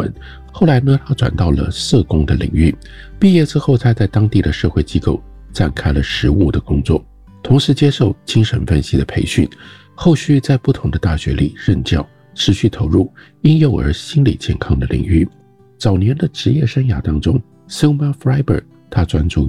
门。后来呢，他转到了社工的领域。毕业之后，他在当地的社会机构展开了实务的工作，同时接受精神分析的培训。后续在不同的大学里任教，持续投入婴幼儿心理健康的领域。早年的职业生涯当中， Selma Freiberg 他专注